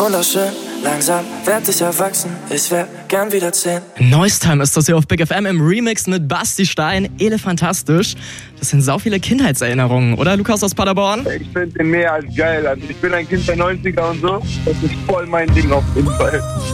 Wunderschön, langsam werd ich erwachsen, ich wär gern wieder 10. Neustheim ist das hier auf Big FM im Remix mit Basti Stein. Elefantastisch. Das sind sau viele Kindheitserinnerungen, oder Lukas aus Paderborn? Ich finde den mehr als geil. Also ich bin ein Kind der 90er und so. Das ist voll mein Ding auf jeden Fall.